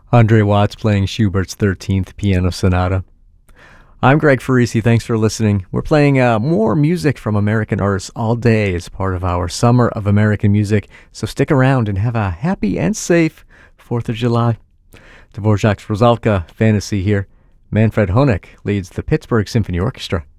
Andre Watts playing Schubert's 13th Piano Sonata. I'm Greg Farisi. Thanks for listening. We're playing more music from American artists all day as part of our Summer of American Music, so stick around and have a happy and safe 4th of July. Dvorak's Rusalka Fantasy here. Manfred Honeck leads the Pittsburgh Symphony Orchestra.